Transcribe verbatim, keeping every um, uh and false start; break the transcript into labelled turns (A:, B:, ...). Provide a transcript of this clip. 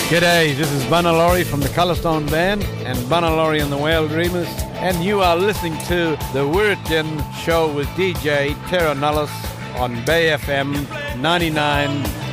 A: G'day, this is Bunna Laurie from the Colourstone Band and Bunna Laurie and the Whale Dreamers, and you are listening to the Wirtin Show with D J Terra Nullis on Bay F M ninety-nine